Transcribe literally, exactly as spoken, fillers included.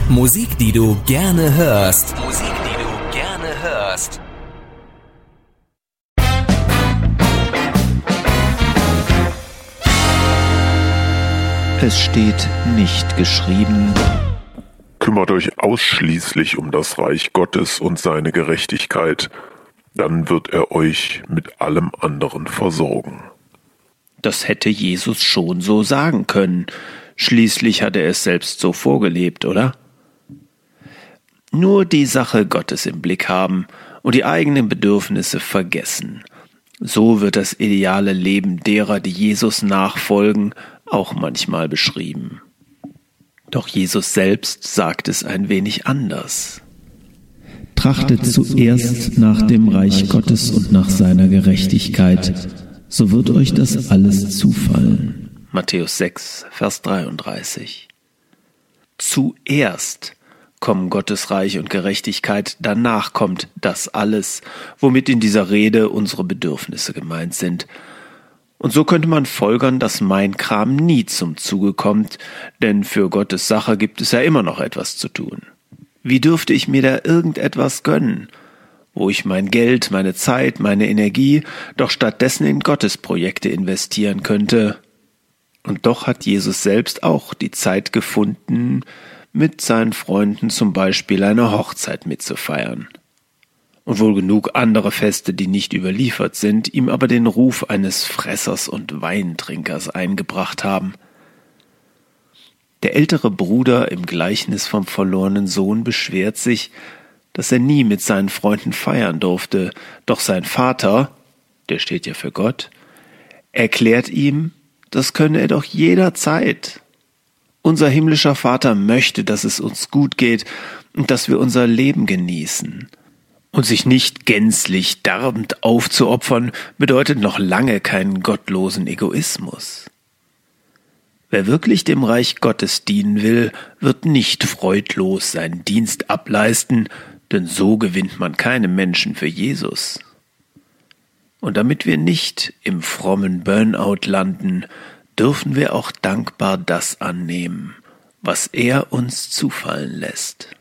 Musik, die du gerne hörst. Musik, die du gerne hörst. Es steht nicht geschrieben: Kümmert euch ausschließlich um das Reich Gottes und seine Gerechtigkeit, dann wird er euch mit allem anderen versorgen. Das hätte Jesus schon so sagen können. Schließlich hat er es selbst so vorgelebt, oder? Nur die Sache Gottes im Blick haben und die eigenen Bedürfnisse vergessen. So wird das ideale Leben derer, die Jesus nachfolgen, auch manchmal beschrieben. Doch Jesus selbst sagt es ein wenig anders. Trachtet zuerst nach dem Reich Gottes und nach seiner Gerechtigkeit, so wird euch das alles zufallen. Matthäus sechs, Vers dreiunddreißig. Zuerst kommen Gottes Reich und Gerechtigkeit, danach kommt das alles, womit in dieser Rede unsere Bedürfnisse gemeint sind. Und so könnte man folgern, dass mein Kram nie zum Zuge kommt, denn für Gottes Sache gibt es ja immer noch etwas zu tun. Wie dürfte ich mir da irgendetwas gönnen, wo ich mein Geld, meine Zeit, meine Energie doch stattdessen in Gottes Projekte investieren könnte? Und doch hat Jesus selbst auch die Zeit gefunden, mit seinen Freunden zum Beispiel eine Hochzeit mitzufeiern. Und wohl genug andere Feste, die nicht überliefert sind, ihm aber den Ruf eines Fressers und Weintrinkers eingebracht haben. Der ältere Bruder im Gleichnis vom verlorenen Sohn beschwert sich, dass er nie mit seinen Freunden feiern durfte, doch sein Vater, der steht ja für Gott, erklärt ihm, das könne er doch jederzeit. Unser himmlischer Vater möchte, dass es uns gut geht und dass wir unser Leben genießen. Und sich nicht gänzlich darbend aufzuopfern, bedeutet noch lange keinen gottlosen Egoismus. Wer wirklich dem Reich Gottes dienen will, wird nicht freudlos seinen Dienst ableisten, denn so gewinnt man keine Menschen für Jesus. Und damit wir nicht im frommen Burnout landen, dürfen wir auch dankbar das annehmen, was er uns zufallen lässt.